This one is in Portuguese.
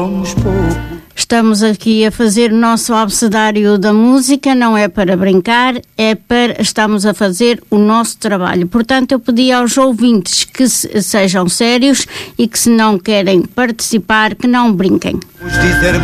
somos poucos. Estamos aqui a fazer o nosso abecedário da música, não é para brincar, estamos a fazer o nosso trabalho. Portanto, eu pedi aos ouvintes que sejam sérios e que, se não querem participar, que não brinquem. Vamos dizer